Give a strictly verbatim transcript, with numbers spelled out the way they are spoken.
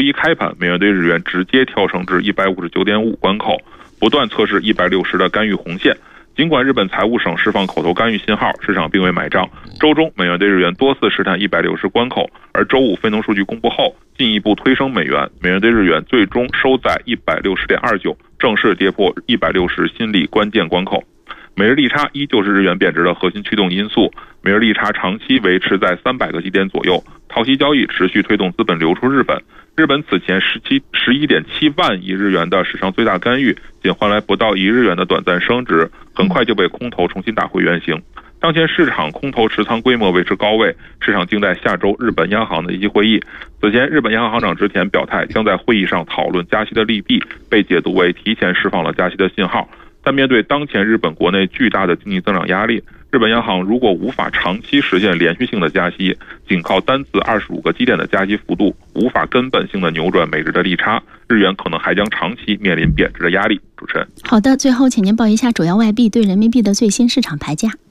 一开盘，美元对日元直接跳升至一百五十九点五关口，不断测试一百六十的干预红线。尽管日本财务省释放口头干预信号，市场并未买账。周中，美元对日元多次试探一百六十关口，而周五非农数据公布后，进一步推升美元。美元对日元最终收在一百六十点二九，正式跌破一百六十心理关键关口。美日利差依旧是日元贬值的核心驱动因素，美日利差长期维持在三百个基点左右，淘息交易持续推动资本流出日本。日本此前十七十一点七万亿日元的史上最大干预，仅换来不到一日元的短暂升值，很快就被空头重新打回原形。当前市场空头持仓规模维持高位，市场静待下周日本央行的议息会议。此前，日本央行行长植田表态将在会议上讨论加息的利弊，被解读为提前释放了加息的信号。但面对当前日本国内巨大的经济增长压力，日本央行如果无法长期实现连续性的加息，仅靠单次二十五个基点的加息幅度，无法根本性的扭转美日的利差，日元可能还将长期面临贬值的压力。主持人， 好的，最后请您报一下主要外币对人民币的最新市场牌价。